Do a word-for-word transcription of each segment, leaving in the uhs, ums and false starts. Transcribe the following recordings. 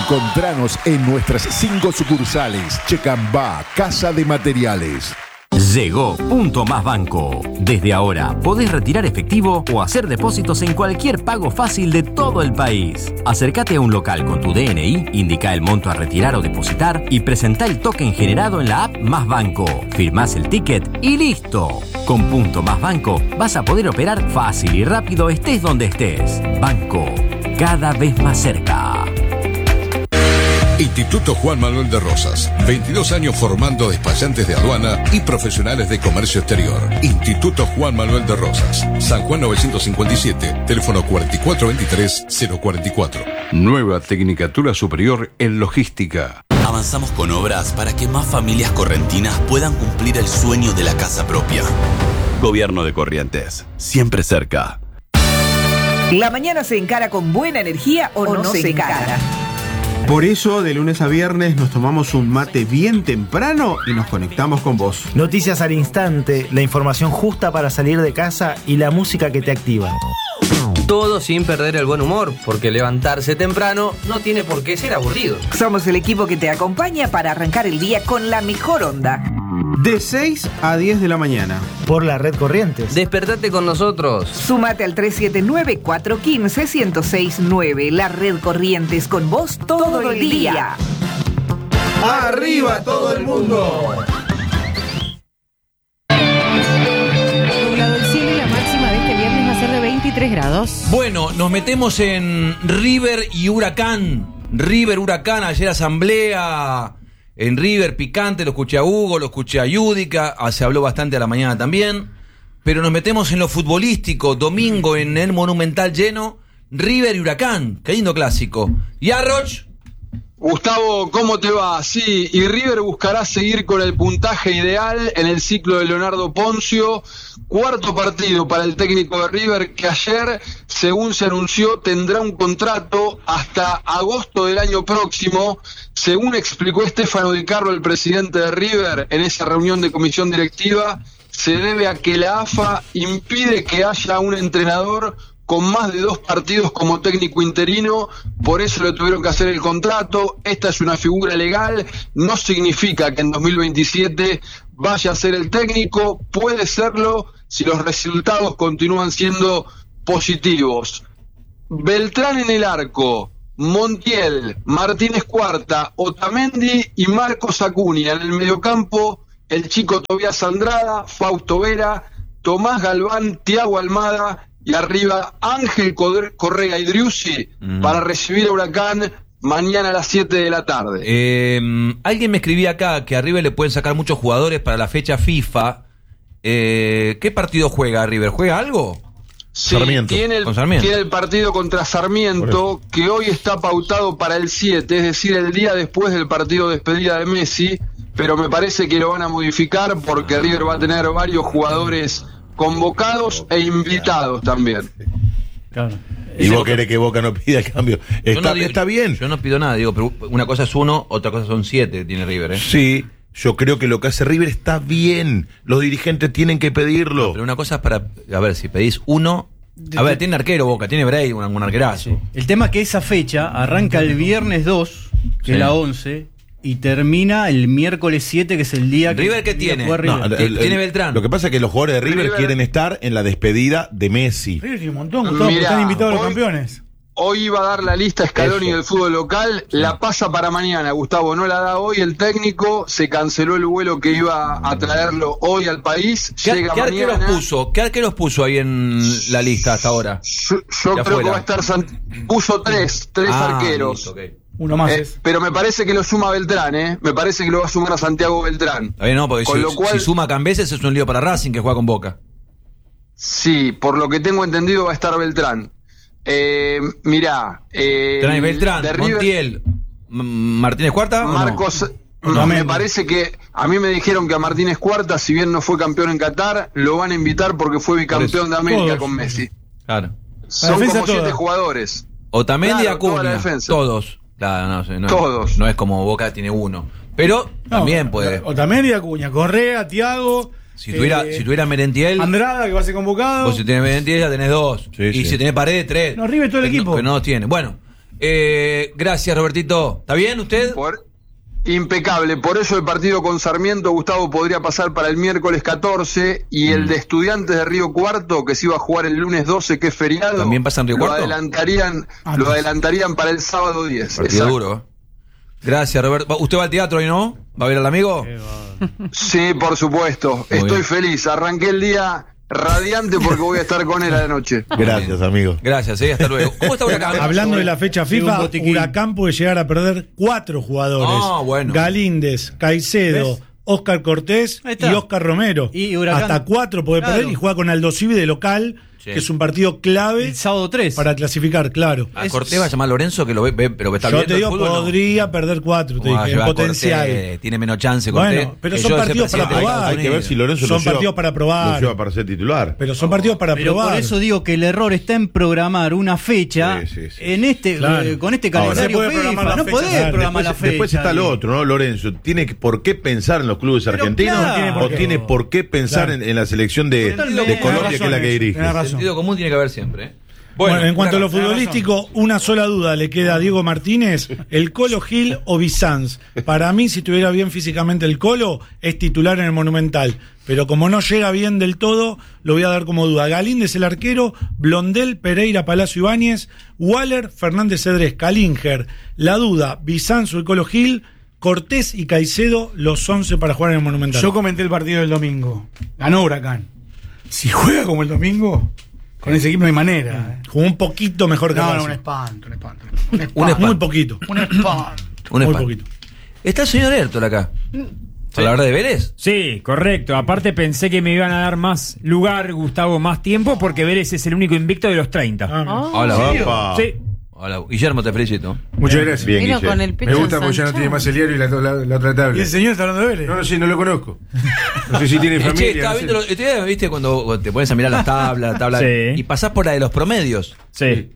Encontranos en nuestras cinco sucursales. Checambá, Casa de Materiales. Llegó Punto Más Banco. Desde ahora podés retirar efectivo o hacer depósitos en cualquier pago fácil de todo el país. Acércate a un local con tu D N I, indica el monto a retirar o depositar y presentá el token generado en la app Más Banco. Firmás el ticket y listo. Con Punto Más Banco vas a poder operar fácil y rápido estés donde estés. Banco, cada vez más cerca. Instituto Juan Manuel de Rosas, veintidós años formando despachantes de aduana y profesionales de comercio exterior. Instituto Juan Manuel de Rosas, San Juan novecientos cincuenta y siete, teléfono cuatro cuatro dos tres cero cuatro cuatro. Nueva Tecnicatura Superior en Logística. Avanzamos con obras para que más familias correntinas puedan cumplir el sueño de la casa propia. Gobierno de Corrientes, siempre cerca. La mañana se encara con buena energía o, o no, no se encara. encara. Por eso, de lunes a viernes nos tomamos un mate bien temprano y nos conectamos con vos. Noticias al instante, la información justa para salir de casa y la música que te activa. Todo sin perder el buen humor, porque levantarse temprano no tiene por qué ser aburrido. Somos el equipo que te acompaña para arrancar el día con la mejor onda. De seis a diez de la mañana. Por la Red Corrientes. Despertate con nosotros. Súmate al tres siete nueve, cuatro uno cinco, uno cero seis nueve. La Red Corrientes con vos todo, todo el día. ¡Arriba todo el mundo! Nublado el cielo y la máxima de este viernes va a ser de veintitrés grados. Bueno, nos metemos en River y Huracán. River, Huracán, ayer asamblea en River, picante, lo escuché a Hugo, lo escuché a Yudica, se habló bastante a la mañana también, pero nos metemos en lo futbolístico, domingo en el Monumental lleno, River y Huracán, qué lindo clásico. ¿Y Arroch? Gustavo, ¿cómo te va? Sí, y River buscará seguir con el puntaje ideal en el ciclo de Leonardo Poncio. Cuarto partido para el técnico de River, que ayer, según se anunció, tendrá un contrato hasta agosto del año próximo. Según explicó Estefano Di Carlo, el presidente de River, en esa reunión de comisión directiva, se debe a que la A F A impide que haya un entrenador con más de dos partidos como técnico interino, por eso le tuvieron que hacer el contrato. Esta es una figura legal, no significa que en dos mil veintisiete vaya a ser el técnico, puede serlo si los resultados continúan siendo positivos. Beltrán en el arco, Montiel, Martínez Cuarta, Otamendi y Marcos Acuña. En el mediocampo, el chico Tobías Andrada, Fausto Vera, Tomás Galván, Thiago Almada, y arriba Ángel Correa y Driussi mm. para recibir a Huracán mañana a las siete de la tarde. Eh, alguien me escribía acá que a River le pueden sacar muchos jugadores para la fecha FIFA. Eh, ¿Qué partido juega River? ¿Juega algo? Sí, tiene el, tiene el partido contra Sarmiento, que hoy está pautado para el siete, es decir, el día después del partido de despedida de Messi, pero me parece que lo van a modificar porque River va a tener varios jugadores convocados e invitados también. Claro. Y vos querés que Boca no pida el cambio. Está, no digo, está bien. Yo no pido nada, digo, pero una cosa es uno, otra cosa son siete que tiene River, ¿eh? Sí, yo creo que lo que hace River está bien. Los dirigentes tienen que pedirlo. No, pero una cosa es para, a ver, si pedís uno. A ver, tiene arquero Boca, tiene Bray, un, un arquerazo. Sí. El tema es que esa fecha arranca el viernes dos, que sí. es la once, y termina el miércoles siete, que es el día que... ¿River qué tiene? No, el, el, tiene Beltrán. Lo que pasa es que los jugadores de River, River quieren estar en la despedida de Messi. River tiene un montón, Gustavo, Mirá, están invitados hoy, los campeones. Hoy iba a dar la lista Scaloni Eso. del fútbol local, sí. la pasa para mañana, Gustavo, no la da hoy el técnico, se canceló el vuelo que iba a traerlo hoy al país, ¿Qué, llega ¿qué mañana. arqueros puso? ¿Qué arqueros puso ahí en la lista hasta ahora? Yo, yo creo afuera. que va a estar, Sant... puso tres, tres ah, arqueros. Listo, okay. Uno más eh, es. Pero me parece que lo suma Beltrán, ¿eh? Me parece que lo va a sumar a Santiago Beltrán. Está bien, no, porque con si, lo cual, si suma Cambeses es un lío para Racing que juega con Boca. Sí, por lo que tengo entendido va a estar Beltrán. Eh, mirá, eh, Tenés Beltrán, River, Montiel, Martínez Cuarta. Marcos, no? No, me parece que a mí me dijeron que a Martínez Cuarta, si bien no fue campeón en Qatar, lo van a invitar porque fue bicampeón de América todos. Con Messi. Claro. Son como toda. siete jugadores. Otamendi y claro, Acuña, todos. Claro, no, no, todos. No es como Boca tiene uno, pero no, también puede. Otamendi y Acuña, Correa, Thiago. Si tuviera, eh, si tuviera Merentiel. Andrada, que va a ser convocado. Vos si tenés Merentiel ya tenés dos. Sí, y sí. si tenés Paredes, tres. No, River todo el pero equipo. No, pero no los tiene. Bueno, Eh, gracias, Robertito. ¿Está bien usted? Por... Impecable, por eso el partido con Sarmiento, Gustavo, podría pasar para el miércoles catorce y mm. el de Estudiantes de Río Cuarto, que se iba a jugar el lunes doce, que es feriado, ¿también pasa en Río Cuarto? Lo adelantarían, ah, lo adelantarían para el sábado diez. Partido duro. Gracias, Roberto. ¿Usted va al teatro y no? ¿Va a ver al amigo? Sí, por supuesto. Muy Estoy bien. feliz. Arranqué el día radiante porque voy a estar con él a la noche. Gracias, amigo. Gracias, eh, hasta luego. ¿Cómo está Huracán? Hablando de la fecha FIFA, Huracán puede llegar a perder cuatro jugadores. Ah, bueno. Galíndez, Caicedo, ¿ves? Óscar Cortés y Óscar Romero. Y Huracán, hasta cuatro puede claro. perder y juega con Aldo Civi de local. Sí. Que es un partido clave. El sábado tres. Para clasificar, claro. A Cortés va a llamar a Lorenzo, que lo ve, ve pero que está yo viendo te digo, el fútbol, podría ¿no? perder cuatro, te dije, en potencial. Cortés, tiene menos chance, Cortés. Bueno, pero son partidos para probar. Hay que ver si Lorenzo son lo partidos lleva, para probar. Lo lleva para ser titular. Pero son partidos para pero probar. Por eso digo que el error está en programar una fecha sí, sí, sí. en este claro. eh, con este calendario Ahora, FIFA. No podés claro. programar después, la fecha. Después está lo otro, ¿no? Lorenzo tiene que, por qué pensar en los clubes pero argentinos claro. o tiene por qué pensar en, en la selección de, de Colombia, que es la que dirige. El sentido común tiene que haber siempre, ¿eh? Bueno, bueno, en cuanto a lo futbolístico, una sola duda le queda a Diego Martínez, el Colo Gil o Bizanz. Para mí, si estuviera bien físicamente el Colo, es titular en el Monumental. Pero como no llega bien del todo, lo voy a dar como duda. Galíndez el arquero, Blondel, Pereira, Palacio Ibáñez, Waller, Fernández Cedrés, Calinger. La duda, Bizanz o el Colo Gil, Cortés y Caicedo, los once para jugar en el Monumental. Yo comenté el partido del domingo. Ganó Huracán. Si juega como el domingo... Con ese equipo no hay manera. Eh. Jugó un poquito mejor que No, Racing. no, un espanto, un espanto. Un espanto. Un espanto. Muy poquito. Un espanto. Un Muy espanto. poquito. ¿Está el señor Ertol acá? ¿Sí? ¿La verdad de Vélez? Sí, correcto. Aparte pensé que me iban a dar más lugar, Gustavo, más tiempo, porque Vélez es el único invicto de los treinta. Ah, Hola, papá. Sí. Hola, Guillermo, te felicito. Muchas gracias. Bien, Vino con el pecho me gusta porque ya no tiene más el diario y la, la, la otra tabla. ¿Y el señor está hablando de Vélez? No, no sé, no lo conozco. No sé si tiene familia. Che, estaba no viendo sé. lo, te, ¿viste cuando te pones a mirar las tablas, la tabla Sí. y pasás por la de los promedios? Sí.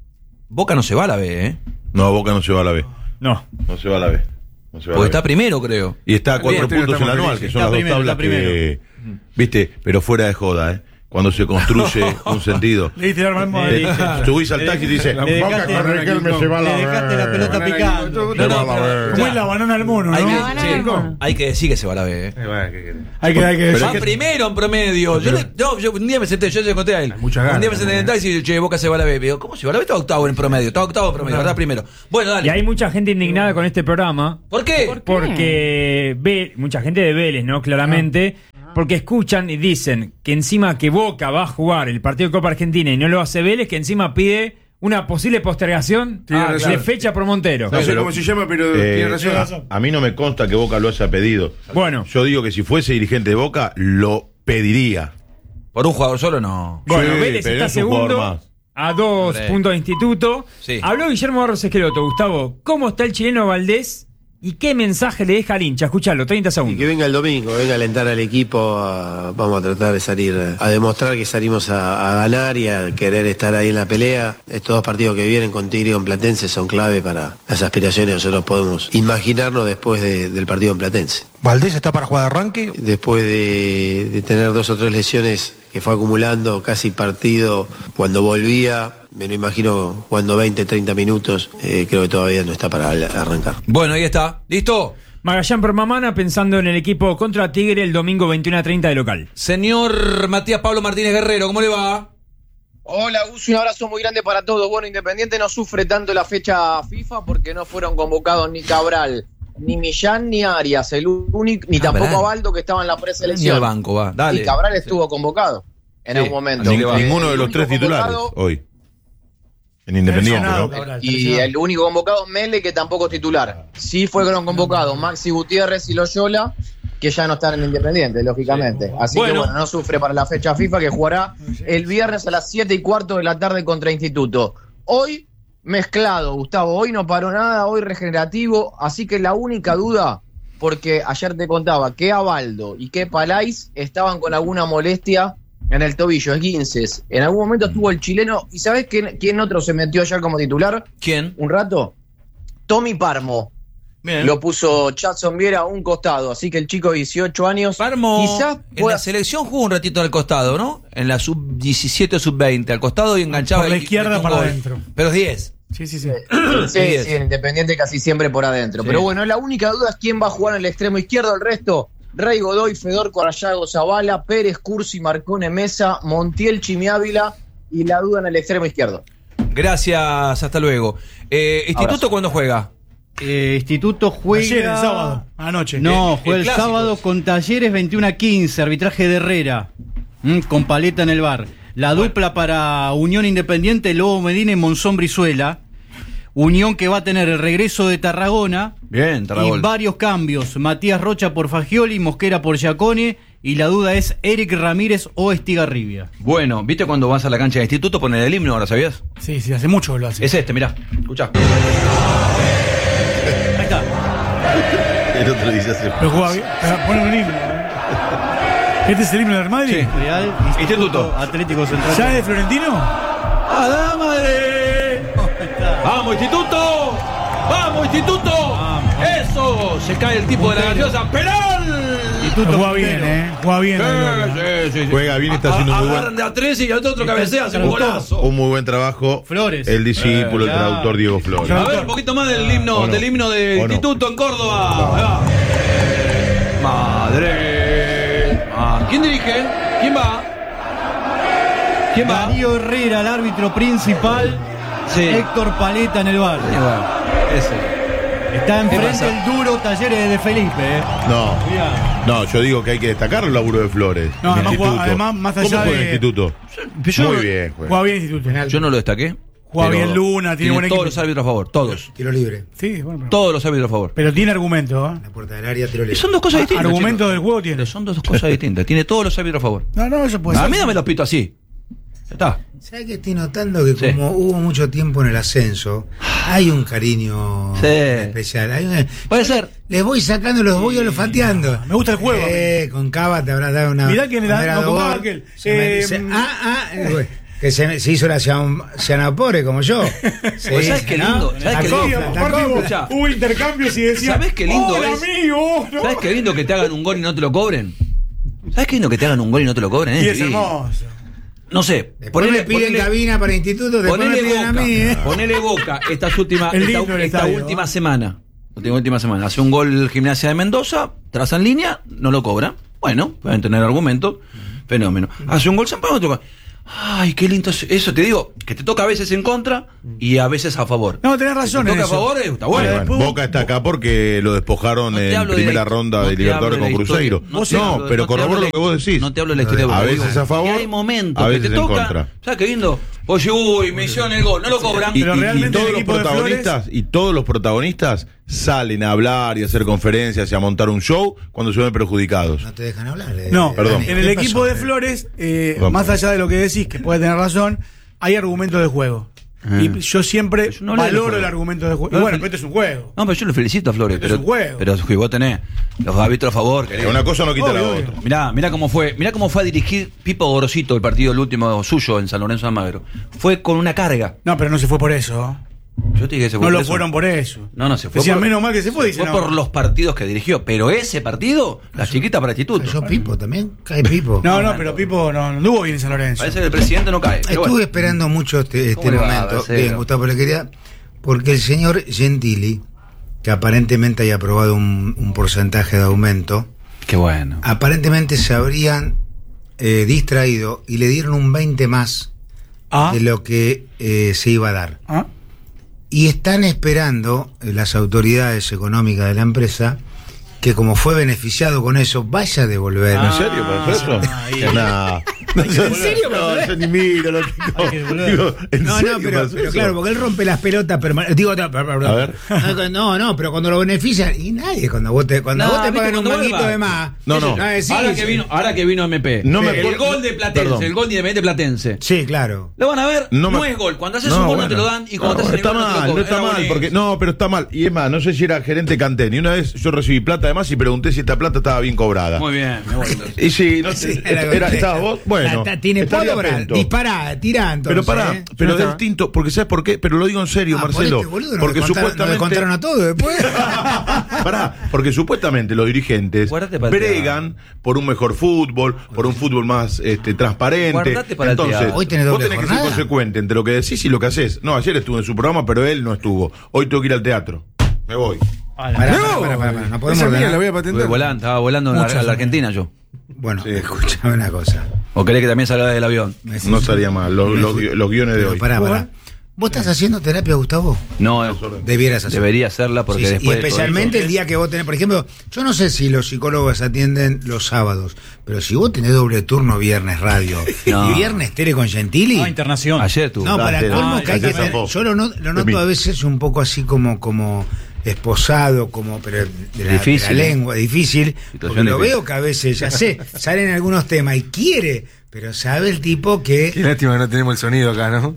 Boca no se va a la B, ¿eh? No, Boca no se va a la B. No. No se va a la B. No se va a Porque la está B. primero, creo. Y está a cuatro Bien, puntos en la anual, que son Está las primero, dos tablas está primero. que... Viste, pero fuera de joda, ¿eh? Cuando se construye un sentido. Le diste el arma Eh, subís al taxi y dices, Le dejaste, Boca con Riquelme se va a la le dejaste la pelota Banana picando. Guido, No, no, se va a la pero- B. ¿Cómo es la banana al mono, Hay, no? que, No, no, che, no. hay que decir que se va a la B, ¿eh? Eh, bueno, ¿qué querés? Hay que, hay que Pero Va es que- primero en promedio. Yo, le- no, yo un día me senté, yo le conté a él. Mucha un gana, día me senté en el taxi y che, Boca se va a la B. Digo, ¿cómo se va a la B? Está octavo en promedio. Está octavo en promedio, ¿verdad? Primero. Bueno, dale. Y hay mucha gente indignada con este programa. ¿Por qué? ¿Por qué? Porque ve, mucha gente de Vélez, ¿no? Claramente. Porque escuchan y dicen que encima que Boca va a jugar el partido de Copa Argentina y no lo hace Vélez, que encima pide una posible postergación Tiene ah, razón. de fecha por Montero. No sé pero- cómo se llama, pero Eh, tiene razón. a, a mí no me consta que Boca lo haya pedido. Bueno. Yo digo que si fuese dirigente de Boca, lo pediría. Por un jugador solo no. Bueno, Sí, Vélez pero está es un jugador segundo más. a dos Hombre. puntos de Instituto. Sí. Habló Guillermo Barros Esqueloto. Gustavo, ¿cómo está el chileno Valdés y qué mensaje le deja al hincha? Escuchalo, treinta Y segundos. que venga el domingo, venga a alentar al equipo, a- vamos a tratar de salir, eh, a demostrar que salimos a, a ganar y a querer estar ahí en la pelea. Estos dos partidos que vienen con Tigre y con Platense son clave para las aspiraciones que nosotros podemos imaginarnos después de- del partido en Platense. ¿Valdés está para jugar de arranque? Después de, de tener dos o tres lesiones que fue acumulando casi partido, cuando volvía, me lo imagino jugando veinte, treinta minutos, eh, creo que todavía no está para al- arrancar. Bueno, ahí está. ¿Listo? Magallán Permamana pensando en el equipo contra Tigre el domingo veintiuno a treinta de local. Señor Matías Pablo Martínez Guerrero, ¿cómo le va? Hola, Gus, un abrazo muy grande para todos. Bueno, Independiente no sufre tanto la fecha FIFA porque no fueron convocados ni Cabral, ni Millán, ni Arias, el único, ni Cabral. tampoco Abaldo, que estaba en la Ni preselección. al banco, va. Dale. Y Cabral estuvo convocado en Sí, algún momento. así que va. Eh, Ninguno de el los único tres titulares convocado- hoy. En Independiente, ¿no? Y el único convocado, Mele, que tampoco es titular. Sí fueron convocados Maxi Gutiérrez y Loyola, que ya no están en Independiente, lógicamente. Así Bueno. que bueno, no sufre para la fecha FIFA, que jugará el viernes a las siete y cuarto de la tarde contra Instituto. Hoy mezclado, Gustavo, hoy no paró nada, hoy regenerativo, así que la única duda, porque ayer te contaba que Abaldo y que Palais estaban con alguna molestia en el tobillo, esguinces. En algún momento estuvo el chileno, ¿y sabés quién, quién otro se metió ayer como titular? ¿Quién? Un rato. Tommy Parmo. Bien. Lo puso Chatson Viera a un costado, así que el chico de dieciocho años Parmo quizás en pueda... la selección jugó un ratito al costado, ¿no? En la sub diecisiete o sub veinte, al costado y enganchaba. Por la y- izquierda metió un para gol. adentro. Pero es diez. Sí, sí, sí. Sí, sí, en Independiente casi siempre por adentro. Sí. Pero bueno, la única duda es quién va a jugar en el extremo izquierdo. El resto, Rey Godoy, Fedor Corallago Zavala, Pérez Cursi, Marcone Mesa, Montiel Chimiávila y la duda en el extremo izquierdo. Gracias, hasta luego. Eh, ¿Instituto Abrazo. cuándo juega? Eh, Instituto juega. Ayer, el sábado, anoche. No, El- juega el el, clásico. sábado con Talleres veintiuno a quince, arbitraje de Herrera, mm, con Paleta en el bar. La dupla para Unión Independiente, Lobo Medina y Monzón Brizuela. Unión que va a tener el regreso de Tarragona. Bien, Y Tarragona. varios cambios. Matías Rocha por Fagioli, Mosquera por Giacone. Y la duda es Eric Ramírez o Estigarribia. Bueno, ¿viste cuando vas a la cancha de Instituto poner el himno ahora, sabías? Sí, sí, hace mucho que lo hace. Es este, mirá, escuchá. Ahí está. El otro dice hace. Pero juega bien. Ponen un himno. ¿eh? ¿Este es el himno del Madrid? Sí. Real Instituto. Atlético Central. ¿Ya es de Florentino? ¡A la madre! ¡Vamos, Instituto! ¡Vamos, Instituto! ¡Eso! Se cae el tipo de la gaseosa. ¡Penal! Instituto juega bien, ¿eh? Juega bien. Sí, la sí, sí, sí. Juega bien, está haciendo un muy Agarran buen, de a tres y el otro cabecea, hace un golazo. un muy buen trabajo. Flores. El discípulo, el Eh, traductor Diego Flores. A ver, un poquito más del himno, ¿O no? del himno del ¿O no? Instituto en Córdoba. Ahí va. Madre. Ah, ¿quién dirige? ¿Quién va? ¿Quién va? Darío Herrera, el árbitro principal. Sí. Héctor Paleta en el bar. Ahí va. Ese. Está ¿Qué enfrente pasa? el duro Talleres de Felipe. ¿eh? No, Mirá. no, yo digo que hay que destacar el laburo de Flores. No, El además instituto. juega- además, más allá ¿Cómo juega de- el instituto? Yo Muy no- bien, juega. Juega bien Instituto. Yo no lo destaqué. Juega pero bien Luna, tiene buen todos equipo. los árbitros a favor, todos. Tiro libre. Sí, bueno, pero, Todos los árbitros a favor. pero tiene argumento, ¿eh? La puerta del área, tiro Y libre. son dos cosas distintas. Argumento chicos. del juego tiene. Pero son dos cosas distintas. Tiene todos los árbitros a favor. No, no, eso puede A ser. mí no me los pito así. Ya está. ¿Sabes que estoy notando que Sí. como hubo mucho tiempo en el ascenso, hay un cariño Sí. especial? Hay un- Puede ser. Les voy sacando, los voy olfateando. Me gusta el juego. Eh, con Cava te habrá dado una. Mirá quién era. primera No, con gol. Cava aquel. Se me Eh, dice, ah, ah, eh, güey, que se, se hizo la cian- cianapore como yo. Sí, Pues, ¿sabes qué ¿no? lindo? ¿Sabes La qué copla, lindo? la Aparte copla. hubo, Escuchá. hubo intercambios y decían. ¿Sabés qué lindo Hola, es? amigo. ¿no? ¿Sabes qué lindo que te hagan un gol y no te lo cobren? ¿Sabes qué lindo que te hagan un gol y no te lo cobren? Y es lindo. hermoso. No sé. Después me piden cabina para instituto, después me ponele piden a boca, mí, ¿eh? ponele boca estas últimas, Es esta, lindo el esta estadio, última ¿eh? semana. Última, última semana. Hace un gol el Gimnasia de Mendoza, traza en línea, no lo cobra. Bueno, pueden tener argumentos. Fenómeno. Hace un gol San Pablo, toca. Ay, qué lindo es eso. Te digo, que te toca a veces en contra y a veces a favor. No, tenés razón. Te en toca a eso. favor, eh, está Bueno, bueno. bueno, después- Boca está acá porque lo despojaron No te en hablo de primera la- ronda no de te Libertadores hablo de con la historia. Cruzeiro. No No, te hablo- pero no te corroboro hablo lo de- que vos decís. No te hablo de la historia. A porque veces digo, a favor, y hay momentos a que veces te en toca. contra. ¿Sabes qué lindo? Oye, uy, me hicieron el gol, no lo cobran. Y, Pero y- y realmente todos el los equipo de protagonistas y todos los protagonistas salen a hablar y a hacer conferencias y a montar un show cuando se ven perjudicados. No te dejan hablar. eh, No, Perdón. en el ¿Qué equipo pasó? de Flores, eh, Perdón. más allá de lo que decís, que puede tener razón, hay argumentos de juego. Y yo siempre Yo no leo el valoro juego. el argumento de juego. No, Y bueno, fel- pero este es un juego. No, pero yo lo felicito a Flores. Es Pero, un juego. pero si vos tenés los árbitros a favor. Que una cosa no quita la Obvio, otra. Mirá, mirá cómo fue, mirá cómo fue a dirigir Pipo Gorosito el partido, el último suyo en San Lorenzo de Almagro. Fue con una carga. No, pero no se fue por eso. Yo te dije que se fue No por lo eso. fueron por eso. No, no, se fue Decían, por, menos mal que se fue, dice, fue no. por los partidos que dirigió. Pero ese partido, la chiquita para instituto. Cayó Pipo también. Cae Pipo. No, no, pero Pipo no, no anduvo bien en San Lorenzo. Parece que el presidente no cae. pero Estuve bueno. esperando mucho este, este ¿Cómo le va, momento. Marcelo? Bien, Gustavo, le quería. Porque el señor Gentili, que aparentemente haya aprobado un, un porcentaje de aumento, Qué bueno. aparentemente se habrían eh, distraído y le dieron un veinte más Ah, de lo que eh, se iba a dar. ah. Y están esperando eh, las autoridades económicas de la empresa que como fue beneficiado con eso, vaya a devolver. ¿En serio pasó eso? No. No, yo- ¿En serio pasó No, eso? yo ni miro lo que digo, ¿en No, serio no, pero, pasó pero eso? claro, porque él rompe las pelotas permanentes. Digo, no, perdón. A ver. No, no, pero cuando lo benefician, y nadie, cuando vos te, cuando No, vos te viste, pagan un cuando vos manguito vas- de más. No, no. decís, ahora, que vino, ahora que vino M P. No me el acuerdo- gol de Platense, Perdón. el gol de Independiente Platense. Sí, claro. Lo van a ver, No no, me- es gol. Cuando haces No, un gol bueno. no te lo dan y cuando No, te hacen el está gol no te lo mal, no cobran. está Era mal, bonito. porque no, pero está mal. Y es más, no sé si era gerente Cantén. Y una vez yo recibí plata además y pregunté si esta plata estaba bien cobrada. Muy bien, me voy. Y sí, no, Sí, era, era- ¿estabas vos? Bueno. Ta- tiene estaría pólvora, atento. dispará, tirá entonces. Pero pará, ¿eh? pero No del está. tinto, porque ¿sabes por qué? Pero lo digo en serio, Ah, por Marcelo. este boludo nos porque le contaron- nos le supuestamente. contaron a todos después. Pará, porque supuestamente los dirigentes Guardate para el bregan por un mejor fútbol, por un fútbol más este, transparente. Guardate para el Entonces, teatro. Hoy tenés vos doble tenés que ser jornada. consecuente entre lo que decís y lo que haces. No, ayer estuve en su programa, pero él no estuvo. Hoy tengo que ir al teatro. Me voy. Pará, pará, pará, pará, pará, no podemos Esa mía ordenar. la voy a Estuve patentar. volando, estaba volando en la, Muchas a la son. Argentina yo. Bueno, escuchame una cosa. ¿O querés que también salga del avión? No estaría mal. Los, los, los guiones de Pero hoy. pará, pará. ¿Vos estás haciendo terapia, Gustavo? No, Debieras hacer. debería hacerla porque Sí, sí, después y de todo especialmente eso- el día que vos tenés, por ejemplo, yo no sé si los psicólogos atienden los sábados, pero si vos tenés doble turno viernes radio No. y viernes tele con Gentili, Ah, internación. Ayer tú. no, para Dale, colmo ah, que hay que ayer tener, zafó. yo lo, not- lo noto a veces un poco así como como esposado, como pero de la, Difícil, de la ¿eh? lengua, difícil, porque Situación lo difícil. veo que a veces, ya sé, salen algunos temas y quiere, pero sabe el tipo que Qué lástima que no tenemos el sonido acá, ¿no?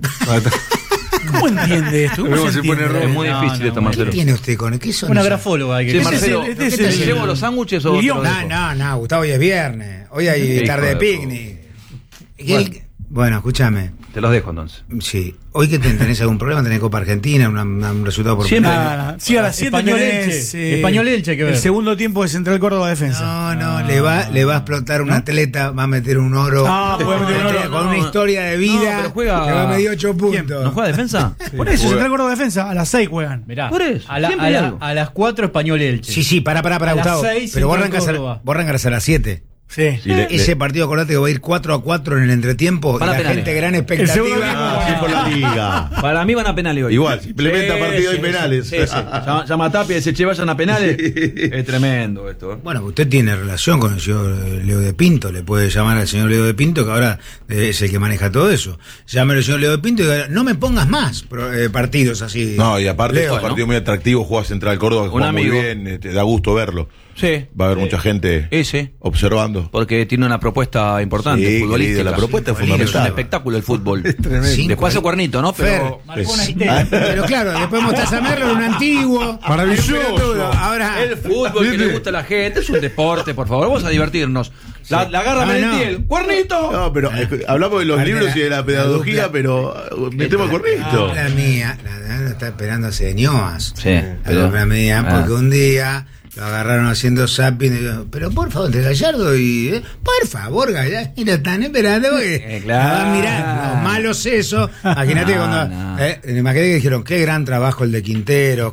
¿Cómo entiende esto? ¿Cómo Luego se se pone entiende? Es muy No, difícil no, esto, no. ¿qué Marcelo. tiene usted con qué son Una esas- grafóloga hay que Sí, Ese es Marcelo, el- este es ¿te el- llevo los sándwiches o el te guión. los No, dejo? no, no, Gustavo, hoy es viernes. Hoy hay Hijo tarde de de picnic. Y el- Bueno, escúchame. Te los dejo entonces. Sí. Hoy que ten- tenés algún problema, tenés Copa Argentina, una- una- un resultado por Siempre. penal. Nada, sí, a las siete Español tenés, Elche. eh, Español Elche hay que ver. El segundo tiempo de Central Córdoba Defensa. No, no, le va, le va a explotar un atleta, va a meter un oro. Ah, puede meter un oro. Con No, una historia de vida. no, pero juega- que va a medir ocho ¿Quién? puntos. ¿No juega defensa? Por eso, Central Córdoba Defensa, a las seis juegan. Mirá, Por eso, a, la- siempre a, hay la- algo. a las cuatro Español Elche. Sí, sí, pará, pará, pará, A las Gustavo. seis, Pero vos Central arrancas, a, Córdoba. vos arrancas a las siete. Sí. Sí, le- Ese le- partido, acordate que va a ir cuatro a cuatro en el entretiempo. Van y a la penales. gente gran segundo expectativa. tiempo, Ah, sí, por la liga. Para mí van a penales hoy. Igual, simplemente a partido y penales. Sí, sí. Llama, llama a Tapia y dice, che, vayan a penales. Es tremendo esto. ¿eh? Bueno, usted tiene relación con el señor Leo de Pinto, le puede llamar al señor Leo de Pinto, que ahora eh, es el que maneja todo eso. Llámale al señor Leo de Pinto y diga, no me pongas más pro- eh, partidos así. No, y aparte Leo, es un ¿no? partido muy atractivo, juega Central Córdoba, que Un juega muy amigo. bien, este, da gusto verlo. Sí. Va a haber mucha gente Ese. observando. Porque tiene una propuesta importante, Sí, futbolística. querido, la propuesta es Es un fundamental. espectáculo el fútbol. Cinco, Después hace eh. cuernito, ¿no? Pero. Fer, Es- Pero claro, después Mostazamerlo era un antiguo. Maravilloso. Ahora. El fútbol que le gusta a la gente es un deporte, por favor. Vamos a divertirnos. La, la agarra Ah, Merentiel. no. ¡Cuernito! No, pero eh, hablamos de los Aparte libros la- y de la la pedagogía, dupla- pero uh, metemos correcto. La mía, la, la, la está esperando hace ñoas. Sí, La pero- dupla mía, ah. porque un día lo agarraron haciendo zapping. Y digo, pero por favor, entre Gallardo y. eh, por favor, Gallardo. Y lo están esperando porque. Eh, claro. Ah, mirá, los malos eso. Imagínate No, cuando. no. Eh, imagínate que dijeron, qué gran trabajo el de Quintero.